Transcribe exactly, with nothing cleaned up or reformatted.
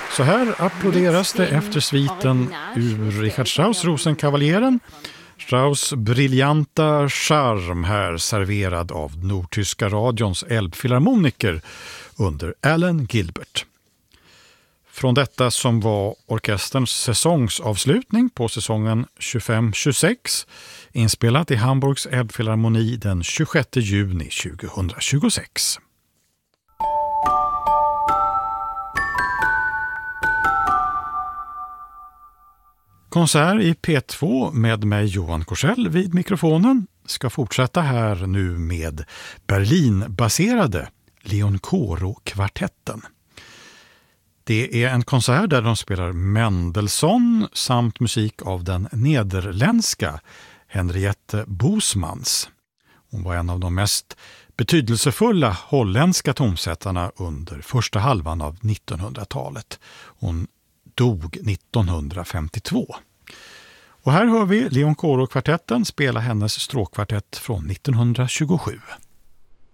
Så här applåderas det efter sviten ur Richard Strauss Rosenkavaleren. Strauss briljanta charm här serverad av nordtyska radions Elbphilharmoniker under Alan Gilbert. Från detta som var orkesterns säsongsavslutning på säsongen tjugofem tjugosex, inspelat i Hamburgs Elbphilharmoni den tjugosjätte juni tjugohundratjugosex. Konsert i P två med mig Johan Korsell vid mikrofonen ska fortsätta här nu med Berlin-baserade Leoncoro-kvartetten. Det är en konsert där de spelar Mendelssohn samt musik av den nederländska Henriette Boesmans. Hon var en av de mest betydelsefulla holländska tonsättarna under första halvan av nittonhundratalet. Hon dog nittonhundrafemtiotvå. Och här hör vi Leoncoro-kvartetten spela hennes stråkkvartett från nittonhundratjugosju.